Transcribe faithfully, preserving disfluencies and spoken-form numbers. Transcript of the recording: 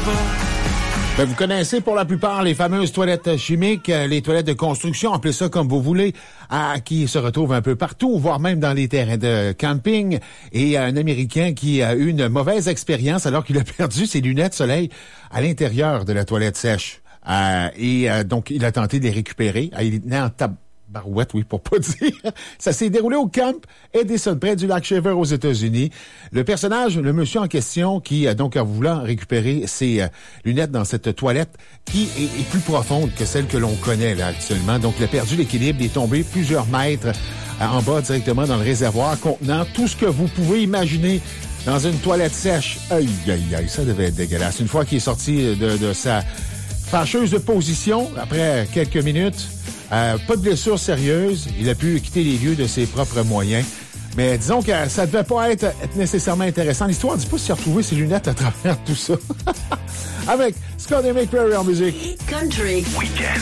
Ben, vous connaissez pour la plupart les fameuses toilettes chimiques, les toilettes de construction, appelez ça comme vous voulez, à, qui se retrouvent un peu partout, voire même dans les terrains de camping. Et un Américain qui a eu une mauvaise expérience alors qu'il a perdu ses lunettes soleil à l'intérieur de la toilette sèche. Euh, et euh, donc, il a tenté de les récupérer. Euh, il est en tab... Barouette, oui, pour pas dire. Ça s'est déroulé au camp Edison, près du lac Shaver aux États-Unis. Le personnage, le monsieur en question, qui a donc en voulant récupérer ses euh, lunettes dans cette toilette, qui est, est plus profonde que celle que l'on connaît là actuellement. Donc, il a perdu l'équilibre, il est tombé plusieurs mètres euh, en bas directement dans le réservoir, contenant tout ce que vous pouvez imaginer dans une toilette sèche. Aïe, aïe, aïe, ça devait être dégueulasse. Une fois qu'il est sorti de, de sa fâcheuse position, après quelques minutes, Euh, pas de blessure sérieuse. Il a pu quitter les lieux de ses propres moyens. Mais disons que ça devait pas être, être nécessairement intéressant. L'histoire dit pas s'il a retrouvé ses lunettes à travers tout ça. Avec Scott et McCreary en musique. Country. Weekend.